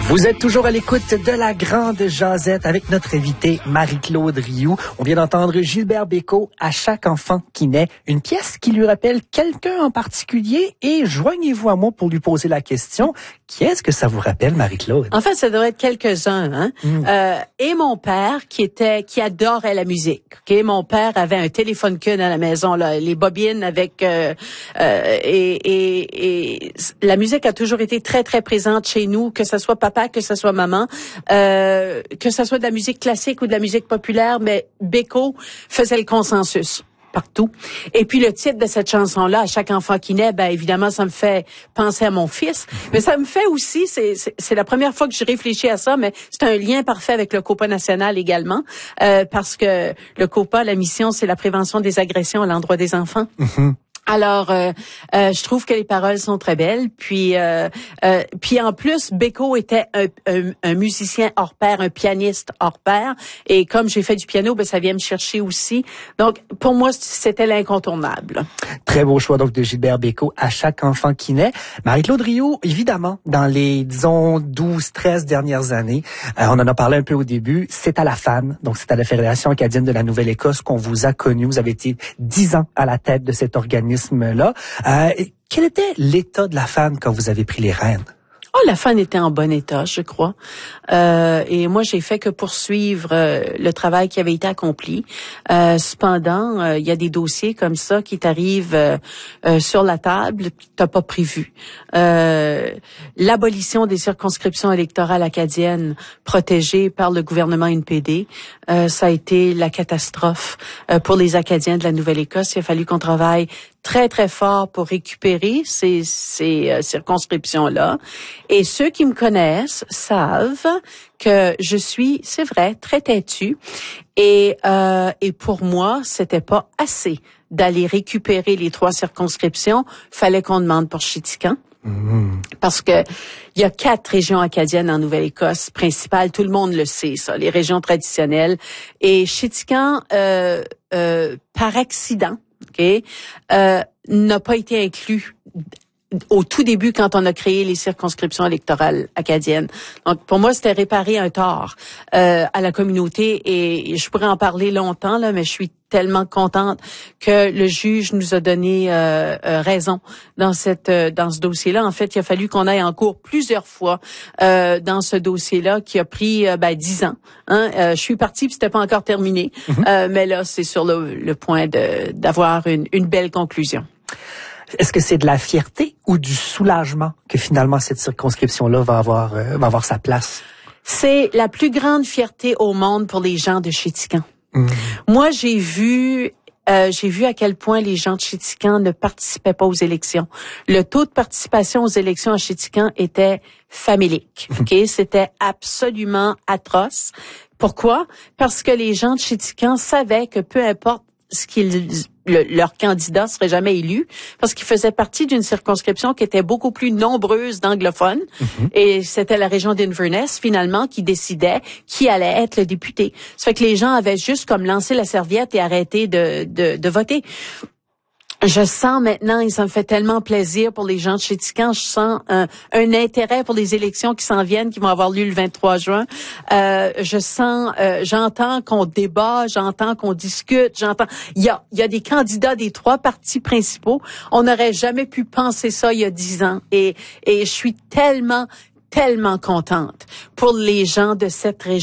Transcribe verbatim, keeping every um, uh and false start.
Vous êtes toujours à l'écoute de la Grande Jasette avec notre invitée Marie-Claude Rioux. On vient d'entendre Gilbert Bécaud, À chaque enfant qui naît, une pièce qui lui rappelle quelqu'un en particulier. Et joignez-vous à moi pour lui poser la question, qui est-ce que ça vous rappelle, Marie-Claude? En fait, ça devrait être quelques-uns. Hein? Mm. Euh, et mon père, qui était, qui adorait la musique. Okay? Mon père avait un téléphone queue à la maison, là, les bobines avec euh, euh, et, et, et la musique a toujours été très très présente chez nous, que ce soit papa, que ce soit maman, euh, que ce soit de la musique classique ou de la musique populaire, mais Bécaud faisait le consensus partout. Et puis le titre de cette chanson-là, À chaque enfant qui naît, ben évidemment, ça me fait penser à mon fils. Mais ça me fait aussi, c'est, c'est, c'est la première fois que je réfléchis à ça, mais c'est un lien parfait avec le COPA national également, euh, parce que le COPA, la mission, c'est la prévention des agressions à l'endroit des enfants. Mm-hmm. Alors, euh, euh, je trouve que les paroles sont très belles. Puis, euh, euh, puis en plus, Bécaud était un, un, un musicien hors pair, un pianiste hors pair. Et comme j'ai fait du piano, ben ça vient me chercher aussi. Donc, pour moi, c'était l'incontournable. Très beau choix donc de Gilbert Bécaud, À chaque enfant qui naît. Marie-Claude Rioux, évidemment, dans les, disons, douze, treize dernières années, euh, on en a parlé un peu au début, c'est à la F A N, donc c'est à la Fédération acadienne de la Nouvelle-Écosse qu'on vous a connu. Vous avez été dix ans à la tête de cet organisme là. Euh, quel était l'état de la F A N quand vous avez pris les rênes? Oh, la F A N était en bon état, je crois. Euh, et moi, j'ai fait que poursuivre euh, le travail qui avait été accompli. Euh, cependant, euh, il y a des dossiers comme ça qui t'arrivent euh, euh, sur la table que t'as pas prévu. Euh, l'abolition des circonscriptions électorales acadiennes protégées par le gouvernement N P D, euh, ça a été la catastrophe euh, pour les Acadiens de la Nouvelle-Écosse. Il a fallu qu'on travaille très, très fort pour récupérer ces, ces euh, circonscriptions-là. Et ceux qui me connaissent savent que je suis, c'est vrai, très têtue. Et, euh, et pour moi, c'était pas assez d'aller récupérer les trois circonscriptions. Fallait qu'on demande pour Chéticamp. Mmh. Parce que il y a quatre régions acadiennes en Nouvelle-Écosse principales, tout le monde le sait, ça, les régions traditionnelles. Et Chéticamp, euh, euh, par accident, ok, euh, n'a pas été inclus au tout début quand on a créé les circonscriptions électorales acadiennes. Donc pour moi, c'était réparer un tort euh, à la communauté et je pourrais en parler longtemps là, mais je suis tellement contente que le juge nous a donné euh, euh, raison dans cette euh, dans ce dossier-là. En fait, il a fallu qu'on aille en cours plusieurs fois euh, dans ce dossier-là qui a pris euh, ben dix ans. Hein? Euh, je suis partie puis c'était pas encore terminé, mm-hmm. euh, mais là c'est sur le, le point de d'avoir une, une belle conclusion. Est-ce que c'est de la fierté ou du soulagement que finalement cette circonscription-là va avoir euh, va avoir sa place? C'est la plus grande fierté au monde pour les gens de Chéticamp. Mmh. Moi, j'ai vu euh, j'ai vu à quel point les gens de Chéticamp ne participaient pas aux élections. Le taux de participation aux élections à Chéticamp était famélique. OK, c'était absolument atroce. Pourquoi? Parce que les gens de Chéticamp savaient que peu importe ce qu'ils Le, leur candidat serait jamais élu parce qu'il faisait partie d'une circonscription qui était beaucoup plus nombreuse d'anglophones mm-hmm. et c'était la région d'Inverness finalement qui décidait qui allait être le député. Ça fait que les gens avaient juste comme lancé la serviette et arrêté de, de, de voter. Je sens maintenant, et ça me fait tellement plaisir pour les gens de Chéticamp, je sens un, un intérêt pour les élections qui s'en viennent, qui vont avoir lieu le vingt-trois juin. Euh, je sens, euh, j'entends qu'on débat, j'entends qu'on discute, j'entends. Il y a, il y a des candidats des trois partis principaux. On n'aurait jamais pu penser ça il y a dix ans. Et, et je suis tellement, tellement contente pour les gens de cette région.